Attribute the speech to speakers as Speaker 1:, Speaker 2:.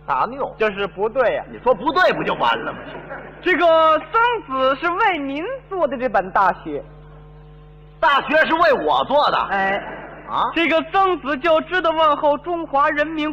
Speaker 1: 大拗，
Speaker 2: 这是不对呀、
Speaker 1: 你说不对不就完了吗？
Speaker 2: 这个曾子是为您做的这本《大学》，
Speaker 1: 大学是为我做的，
Speaker 2: 哎，
Speaker 1: 啊，
Speaker 2: 这个曾子就知道问候中华人民